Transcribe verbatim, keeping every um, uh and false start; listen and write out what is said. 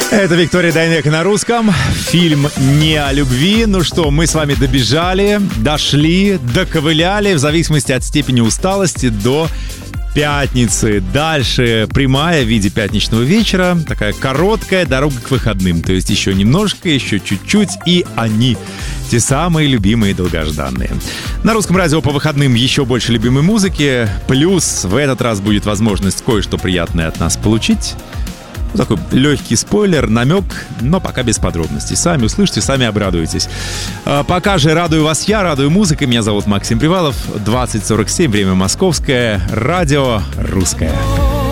Это Виктория Дайнеко на русском. Фильм «Не о любви». Ну что, мы с вами добежали, дошли, доковыляли, в зависимости от степени усталости, до пятницы. Дальше прямая в виде пятничного вечера. Такая короткая дорога к выходным. То есть еще немножко, еще чуть-чуть, и они. Те самые любимые, долгожданные. На русском радио по выходным еще больше любимой музыки. Плюс в этот раз будет возможность кое-что приятное от нас получить. Такой легкий спойлер, намек, но пока без подробностей. Сами услышите, сами обрадуетесь. Пока же радую вас я, радую музыкой. Меня зовут Максим Привалов. двадцать сорок семь, время московское. Радио русское.